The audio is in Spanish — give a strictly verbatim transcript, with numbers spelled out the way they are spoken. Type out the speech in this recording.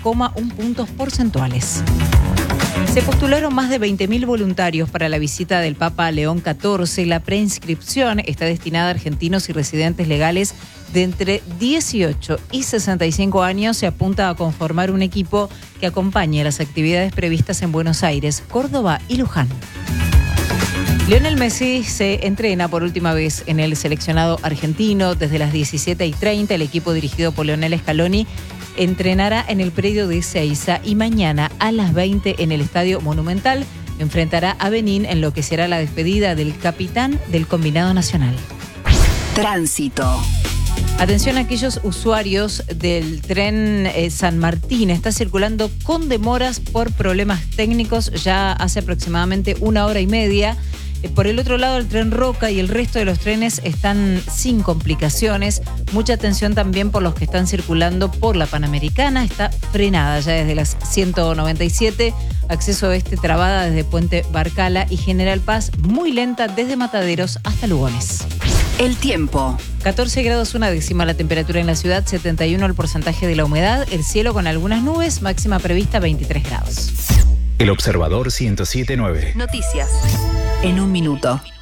coma uno puntos porcentuales. Se postularon más de veinte mil voluntarios para la visita del Papa León catorce. La preinscripción está destinada a argentinos y residentes legales de entre dieciocho y sesenta y cinco años. Se apunta a conformar un equipo que acompañe las actividades previstas en Buenos Aires, Córdoba y Luján. Lionel Messi se entrena por última vez en el seleccionado argentino. Desde las diecisiete y treinta, el equipo dirigido por Lionel Scaloni entrenará en el predio de Ezeiza y mañana a las veinte en el Estadio Monumental enfrentará a Benín en lo que será la despedida del capitán del combinado nacional. Tránsito. Atención a aquellos usuarios del tren eh, San Martín. Está circulando con demoras por problemas técnicos ya hace aproximadamente una hora y media. Eh, por el otro lado, el tren Roca y el resto de los trenes están sin complicaciones. Mucha atención también por los que están circulando por la Panamericana. Está frenada ya desde las ciento noventa y siete. Acceso oeste trabada desde Puente Barcala y General Paz muy lenta desde Mataderos hasta Lugones. El tiempo. catorce grados una décima la temperatura en la ciudad, setenta y uno el porcentaje de la humedad, el cielo con algunas nubes, máxima prevista veintitrés grados. El Observador ciento siete punto nueve. Noticias. En un minuto.